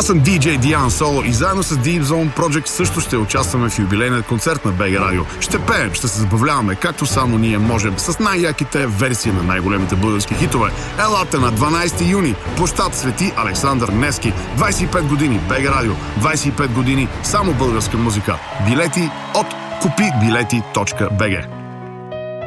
Аз съм DJ Диан Соло и заедно с Deep Zone Project също ще участваме в юбилейния концерт на БГ Радио. Ще пеем, ще се забавляваме, както само ние можем, с най-яките версии на най-големите български хитове. Елате на 12 юни, площад Свети Александър Невски. 25 години БГ Радио, 25 години само българска музика. Билети от купибилети.bg.